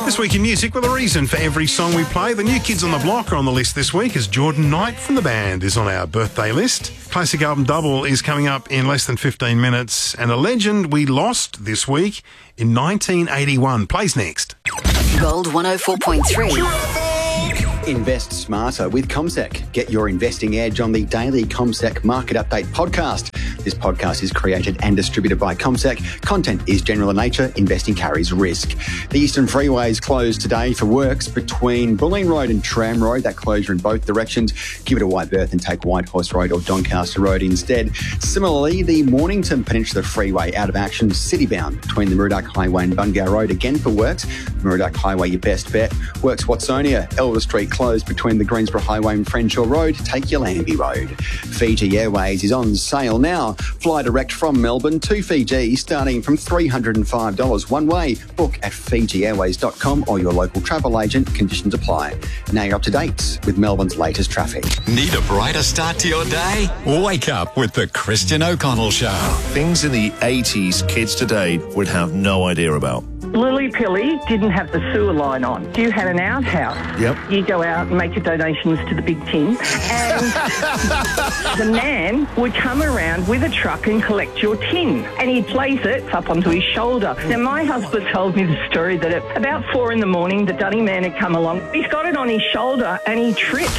This week in music, with a reason for every song we play. The New Kids on the Block are on the list this week, as Jordan Knight from the band is on our birthday list. Classic album double is coming up in less than 15 minutes. And a legend we lost this week in 1981 plays next. Gold 104.3. Invest smarter with CommSec. Get your investing edge on the daily CommSec Market Update podcast. This podcast is created and distributed by CommSec. Content is general in nature. Investing carries risk. The Eastern Freeway is closed today for works between Bulleen Road and Tram Road. That closure in both directions. Give it a wide berth and take Whitehorse Road or Doncaster Road instead. Similarly, the Mornington Peninsula Freeway out of action, citybound between the Murdoch Highway and Bungar Road again for works. Murdoch Highway, your best bet. Works Watsonia, Elder Street closed between the Greensboro Highway and Frenshaw Road. Take your Lambie Road. Fiji Airways is on sale now. Fly direct from Melbourne to Fiji starting from $305 one way. Book at FijiAirways.com or your local travel agent. Conditions apply. Now you're up to date with Melbourne's latest traffic. Need a brighter start to your day? Wake up with the Christian O'Connell Show. Things in the 80s kids today would have no idea about. Lily Pilly didn't have the sewer line on. You had an outhouse. Yep. You go out and make your donations to the big tin, and the man would come around with a truck and collect your tin, and he'd place it up onto his shoulder. Now, my husband told me the story that at about 4 a.m, the Dunny man had come along. He's got it on his shoulder, and he tripped.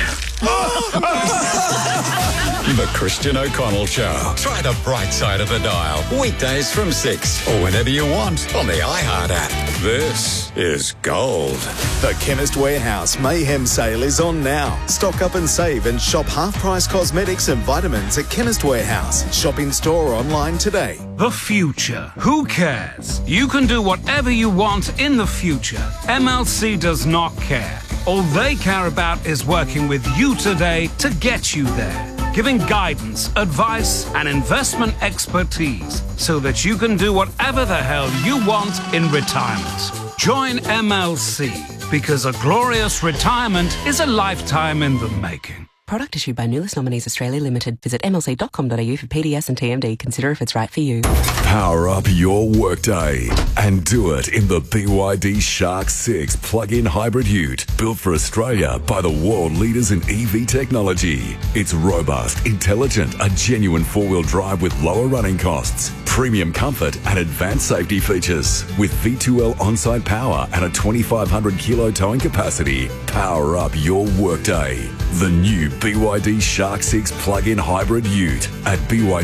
The Christian O'Connell Show. Try the bright side of the dial. Weekdays from 6 or whenever you want on the iHeart app. This is Gold. The Chemist Warehouse Mayhem Sale is on now. Stock up and save and shop half-price cosmetics and vitamins at Chemist Warehouse. Shop in store or online today. The future. Who cares? You can do whatever you want in the future. MLC does not care. All they care about is working with you today to get you there, giving guidance, advice, and investment expertise so that you can do whatever the hell you want in retirement. Join MLC, because a glorious retirement is a lifetime in the making. Product issued by Nulis Nominees Australia Limited. Visit mlc.com.au for PDS and TMD. Consider if it's right for you. Power up your workday and do it in the BYD Shark 6 plug-in hybrid ute, built for Australia by the world leaders in EV technology. It's robust, intelligent, a genuine four-wheel drive with lower running costs, premium comfort and advanced safety features. With V2L on-site power and a 2,500 kilo towing capacity, power up your workday. The new BYD Shark 6 plug-in hybrid ute at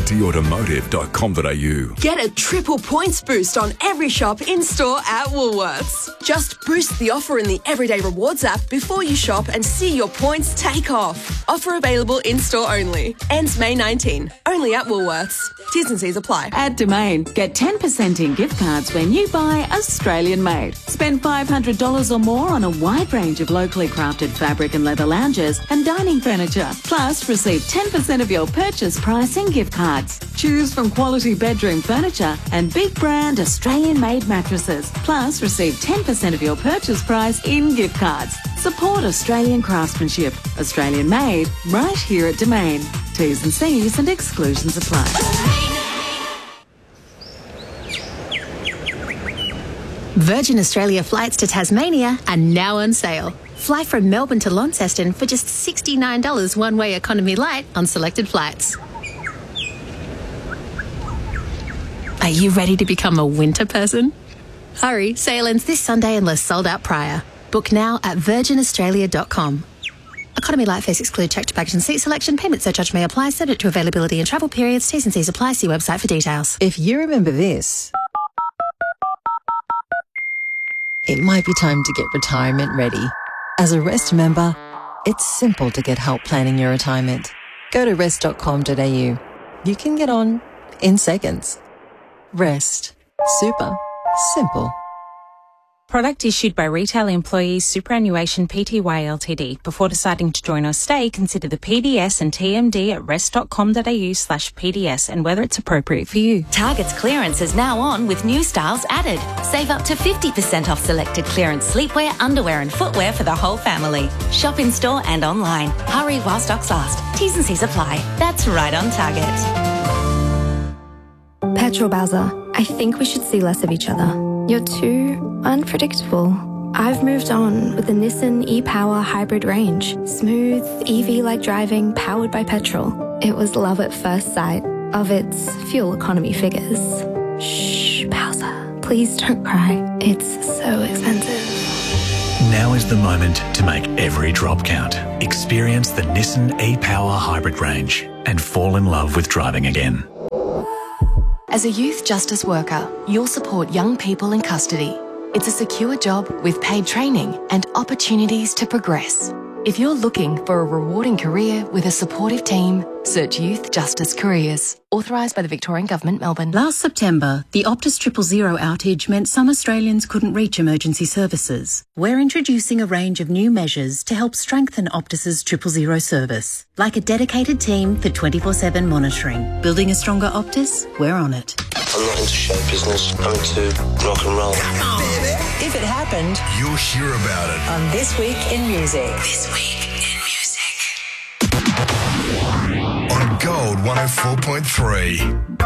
bydautomotive.com.au. Get a triple points boost on every shop in-store at Woolworths. Just boost the offer in the Everyday Rewards app before you shop and see your points take off. Offer available in-store only. Ends May 19. Only at Woolworths. T's and C's apply. At Domain, get 10% in gift cards when you buy Australian made. Spend $500 or more on a wide range of locally crafted fabric and leather lounges and dining furniture. Plus, receive 10% of your purchase price in gift cards. Choose from quality bedroom furniture and big brand Australian made mattresses. Plus, receive 10% of your purchase price in gift cards. Support Australian craftsmanship. Australian made, right here at Domain. T's and C's and exclusions apply. Virgin Australia flights to Tasmania are now on sale. Fly from Melbourne to Launceston for just $69 one-way economy light on selected flights. Are you ready to become a winter person? Hurry, sale ends this Sunday unless sold out prior. Book now at virginaustralia.com. Economy light fares exclude checked baggage and seat selection. Payment surcharge may apply, subject to availability and travel periods. T's and C's apply. See website for details. If you remember this, it might be time to get retirement ready. As a Rest member, it's simple to get help planning your retirement. Go to rest.com.au. You can get on in seconds. Rest. Super simple. Product issued by Retail Employees Superannuation Pty Ltd. Before deciding to join or stay, consider the PDS and TMD at rest.com.au/PDS and whether it's appropriate for you. Target's clearance is now on with new styles added. Save up to 50% off selected clearance sleepwear, underwear and footwear for the whole family. Shop in store and online. Hurry while stocks last. T's and C's apply. That's right on Target. Petrol Bowser, I think we should see less of each other. You're too unpredictable. I've moved on with the Nissan e-Power hybrid range. Smooth, EV-like driving, powered by petrol. It was love at first sight of its fuel economy figures. Shh, Bowser. Please don't cry. It's so expensive. Now is the moment to make every drop count. Experience the Nissan e-Power hybrid range and fall in love with driving again. As a youth justice worker, you'll support young people in custody. It's a secure job with paid training and opportunities to progress. If you're looking for a rewarding career with a supportive team, search Youth Justice Careers. Authorised by the Victorian Government, Melbourne. Last September, the Optus 000 outage meant some Australians couldn't reach emergency services. We're introducing a range of new measures to help strengthen Optus's 000 service, like a dedicated team for 24/7 monitoring. Building a stronger Optus? We're on it. I'm not into show business. I'm into rock and roll. If it happened, you'll hear about it on This Week in Music. This Week in Music. On Gold 104.3.